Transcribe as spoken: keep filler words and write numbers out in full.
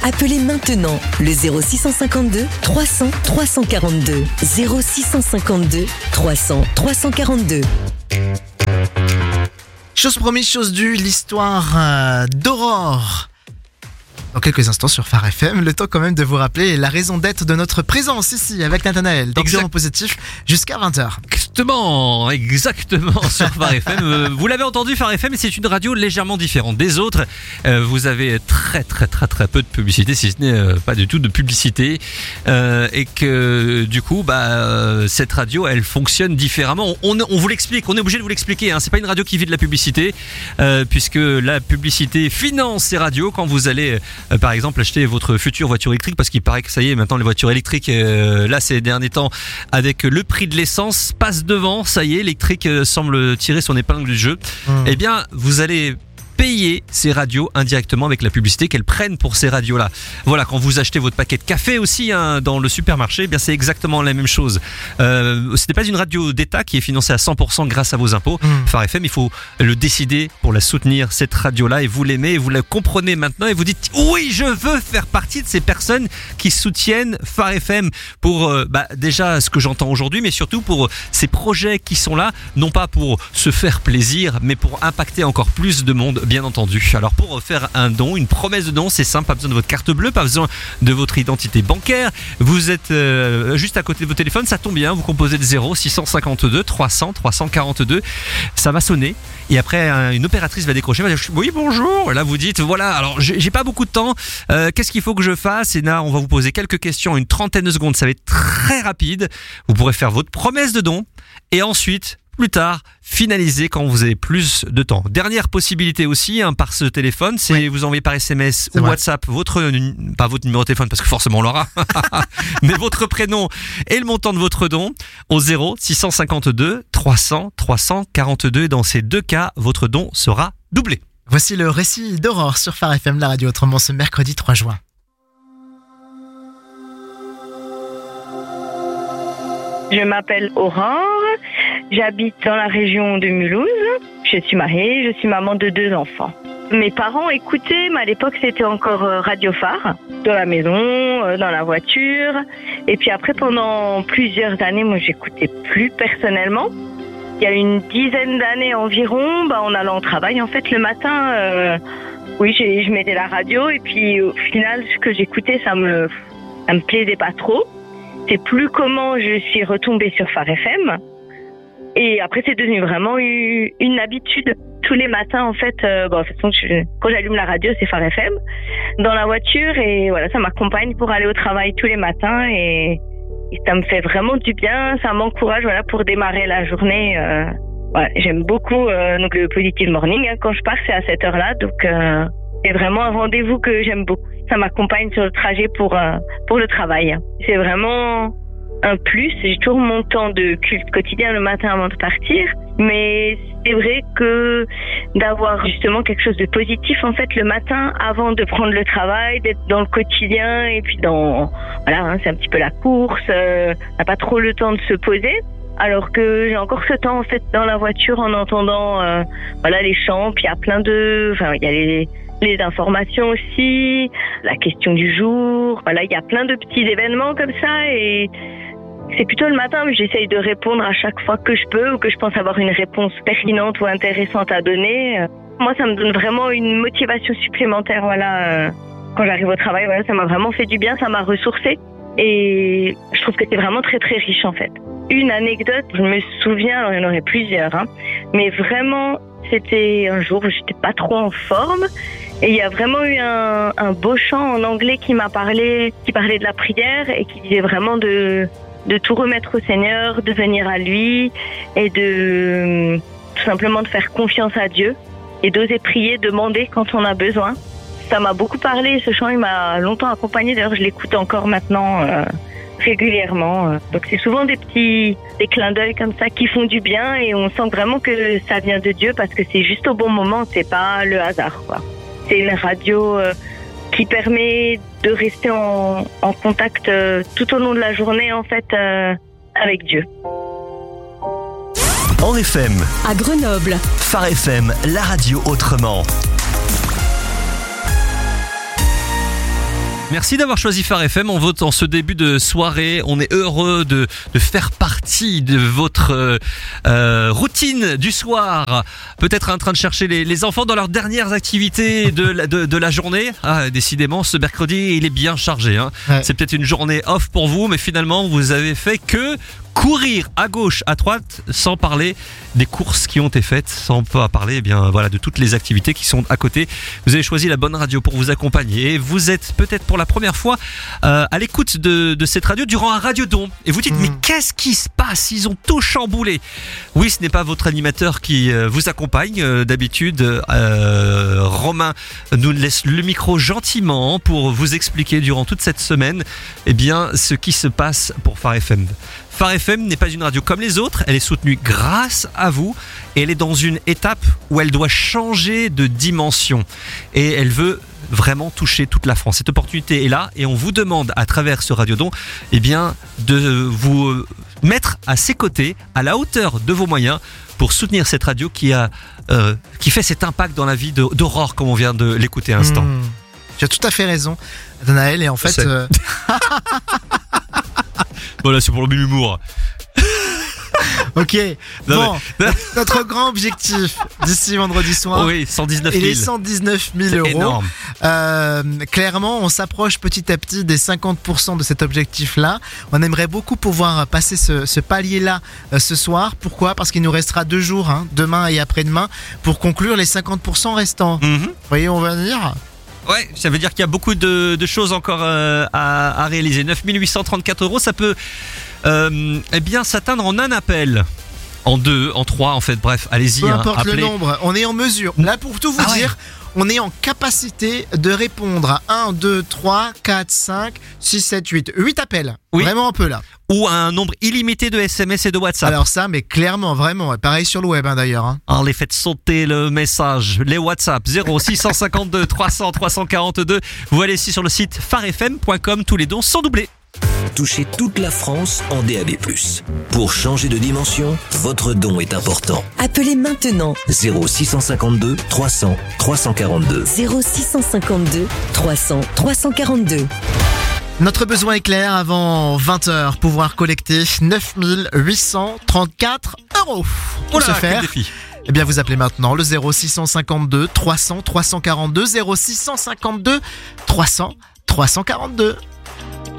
Appelez maintenant le zéro six cent cinquante-deux trois cents trois cent quarante-deux. zéro six cent cinquante-deux trois cents trois cent quarante-deux. Chose promise, chose due, l'histoire euh, d'Aurore. Dans quelques instants sur Phare F M, le temps quand même de vous rappeler la raison d'être de notre présence ici avec Nathanaël dans Bilan Positif jusqu'à vingt heures. Exactement, exactement sur Phare F M. Vous l'avez entendu, Phare F M, c'est une radio légèrement différente des autres. Euh, vous avez très très très très peu de publicité, si ce n'est euh, pas du tout de publicité, euh, et que du coup, bah euh, cette radio, elle fonctionne différemment. On, on, on vous l'explique, on est obligé de vous l'expliquer. Hein. C'est pas une radio qui vit de la publicité, euh, puisque la publicité finance ces radios quand vous allez Euh, par exemple acheter votre future voiture électrique, parce qu'il paraît que ça y est, maintenant les voitures électriques euh, là ces derniers temps avec le prix de l'essence passe devant, ça y est, l'électrique euh, semble tirer son épingle du jeu. Mmh. Eh bien vous allez payer ces radios indirectement avec la publicité qu'elles prennent pour ces radios-là. Voilà, quand vous achetez votre paquet de café aussi hein, dans le supermarché, eh bien c'est exactement la même chose. Euh, ce n'est pas une radio d'État qui est financée à cent pour cent grâce à vos impôts. Mmh. Phare F M, il faut le décider pour la soutenir, cette radio-là, et vous l'aimez, et vous la comprenez maintenant, et vous dites oui, je veux faire partie de ces personnes qui soutiennent Phare F M pour euh, bah, déjà ce que j'entends aujourd'hui, mais surtout pour ces projets qui sont là, non pas pour se faire plaisir, mais pour impacter encore plus de monde, bien entendu. Alors pour faire un don, une promesse de don, c'est simple, pas besoin de votre carte bleue, pas besoin de votre identité bancaire. Vous êtes euh, juste à côté de vos téléphones, ça tombe bien, vous composez le zéro six cent cinquante-deux trois cents trois cent quarante-deux. Ça va sonner et après une opératrice va décrocher, va dire oui bonjour. Et là vous dites voilà, alors j'ai, j'ai pas beaucoup de temps, euh, qu'est-ce qu'il faut que je fasse? Et là on va vous poser quelques questions, une trentaine de secondes, ça va être très rapide. Vous pourrez faire votre promesse de don et ensuite plus tard, finaliser quand vous avez plus de temps. Dernière possibilité aussi hein, par ce téléphone, c'est oui. Vous envoyez par S M S c'est ou vrai. WhatsApp votre, pas votre numéro de téléphone parce que forcément on l'aura, mais votre prénom et le montant de votre don au zéro six cent cinquante-deux trois cents trois cent quarante-deux. Et dans ces deux cas, votre don sera doublé. Voici le récit d'Aurore sur Phare F M, la radio autrement, ce mercredi trois juin. Je m'appelle Aurore, j'habite dans la région de Mulhouse, je suis mariée, je suis maman de deux enfants. Mes parents écoutaient, mais à l'époque c'était encore Radio Phare, dans la maison, dans la voiture. Et puis après pendant plusieurs années, moi j'écoutais plus personnellement. Il y a une dizaine d'années environ, bah, en allant au travail, en fait le matin, euh, oui j'ai, je mettais la radio et puis au final ce que j'écoutais ça me, ça me plaisait pas trop. C'est plus comment je suis retombée sur Phare F M. Et après, c'est devenu vraiment une, une habitude. Tous les matins, en fait, euh, bon, de toute façon, je, quand j'allume la radio, c'est Phare F M. Dans la voiture, et voilà, ça m'accompagne pour aller au travail tous les matins. Et, et ça me fait vraiment du bien. Ça m'encourage, voilà, pour démarrer la journée. Euh, voilà, j'aime beaucoup euh, donc le Positive Morning. Hein, quand je pars, c'est à cette heure-là. Donc, euh, c'est vraiment un rendez-vous que j'aime beaucoup. Ça m'accompagne sur le trajet pour, euh, pour le travail. C'est vraiment un plus. J'ai toujours mon temps de culte quotidien le matin avant de partir. Mais c'est vrai que d'avoir justement quelque chose de positif en fait le matin avant de prendre le travail, d'être dans le quotidien et puis dans... Voilà, hein, c'est un petit peu la course. Euh, on n'a pas trop le temps de se poser. Alors que j'ai encore ce temps en fait dans la voiture en entendant euh, voilà, les chants. Puis il y a plein de... Enfin, il y a les... les informations aussi, la question du jour, voilà, il y a plein de petits événements comme ça et c'est plutôt le matin que j'essaye de répondre à chaque fois que je peux ou que je pense avoir une réponse pertinente ou intéressante à donner. Moi, ça me donne vraiment une motivation supplémentaire, voilà, quand j'arrive au travail, voilà, ça m'a vraiment fait du bien, ça m'a ressourcée et je trouve que c'est vraiment très très riche en fait. Une anecdote, je me souviens, alors il y en aurait plusieurs, hein, mais vraiment, c'était un jour où j'étais pas trop en forme. Et il y a vraiment eu un, un beau chant en anglais qui m'a parlé, qui parlait de la prière et qui disait vraiment de, de tout remettre au Seigneur, de venir à lui et de tout simplement de faire confiance à Dieu et d'oser prier, demander quand on a besoin. Ça m'a beaucoup parlé, ce chant il m'a longtemps accompagné, d'ailleurs je l'écoute encore maintenant euh, régulièrement. Donc c'est souvent des petits des clins d'œil comme ça qui font du bien et on sent vraiment que ça vient de Dieu parce que c'est juste au bon moment, c'est pas le hasard quoi. C'est une radio euh, qui permet de rester en, en contact euh, tout au long de la journée en fait euh, avec Dieu. En F M, à Grenoble, Phare F M, la radio autrement. Merci d'avoir choisi Phare F M. On vote en ce début de soirée. On est heureux de, de faire partie de votre euh, euh, routine du soir. Peut-être en train de chercher les, les enfants dans leurs dernières activités de la, de, de la journée. Ah, décidément, ce mercredi, il est bien chargé. Hein. Ouais. C'est peut-être une journée off pour vous, mais finalement, vous avez fait que courir à gauche, à droite, sans parler des courses qui ont été faites, sans pas parler, eh bien voilà, de toutes les activités qui sont à côté. Vous avez choisi la bonne radio pour vous accompagner. Vous êtes peut-être pour la première fois euh, à l'écoute de, de cette radio durant un radiodon. Et vous dites, mmh. mais qu'est-ce qui se passe? Ils ont tout chamboulé. Oui, ce n'est pas votre animateur qui euh, vous accompagne. Euh, d'habitude, euh, Romain nous laisse le micro gentiment pour vous expliquer durant toute cette semaine, eh bien, ce qui se passe pour Phare F M. Phare F M n'est pas une radio comme les autres, elle est soutenue grâce à vous et elle est dans une étape où elle doit changer de dimension et elle veut vraiment toucher toute la France. Cette opportunité est là et on vous demande à travers ce radiodon eh bien, de vous mettre à ses côtés, à la hauteur de vos moyens pour soutenir cette radio qui, a, euh, qui fait cet impact dans la vie de, d'Aurore comme on vient de l'écouter à l'instant. Mmh. Tu as tout à fait raison, Nathanaël, et en fait... Euh... Voilà, c'est pour le même humour. Ok, non, bon, mais... notre grand objectif d'ici vendredi soir, oh oui, cent dix-neuf mille. il est cent dix-neuf mille euros. Énorme. Euh, clairement, on s'approche petit à petit des cinquante pour cent de cet objectif-là. On aimerait beaucoup pouvoir passer ce, ce palier-là euh, ce soir. Pourquoi? Parce qu'il nous restera deux jours, hein, demain et après-demain, pour conclure les cinquante pour cent restants. Mm-hmm. Vous voyez, on va dire. Ouais, ça veut dire qu'il y a beaucoup de, de choses encore euh, à, à réaliser. neuf mille huit cent trente-quatre euros, ça peut euh, eh bien s'atteindre en un appel. En deux, en trois, en fait, bref, allez-y. Peu hein, importe appelez. le nombre, on est en mesure. Là, pour tout vous Ah dire, ouais. on est en capacité de répondre à un, deux, trois, quatre, cinq, six, sept, huit. huit appels. Oui. Vraiment un peu là. Ou un nombre illimité de S M S et de WhatsApp. Alors ça, mais clairement, vraiment. Pareil sur le web hein, d'ailleurs. Hein. Alors, les faites sauter le message, les WhatsApp zéro six cent cinquante-deux trois cents trois cent quarante-deux. Vous allez ici sur le site phare f m point com, tous les dons sont doublés. Touchez toute la France en D A B plus. Pour changer de dimension, votre don est important. Appelez maintenant zéro six cent cinquante-deux trois cents trois cent quarante-deux. zéro six cent cinquante-deux trois cents trois cent quarante-deux. Notre besoin est clair, avant vingt heures, pouvoir collecter neuf mille huit cent trente-quatre euros. Pour Oula, ce faire, quel défi. eh bien vous appelez maintenant le zéro six cent cinquante-deux trois cents trois cent quarante-deux, zéro six cent cinquante-deux trois cents trois cent quarante-deux.